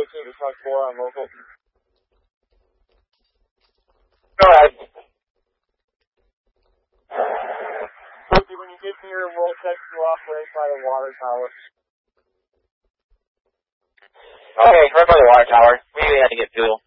to truck 4 on local. Go ahead. Lucy, when you get near, we'll catch you off right by the water tower. Okay, right by the water tower. We had to get fuel.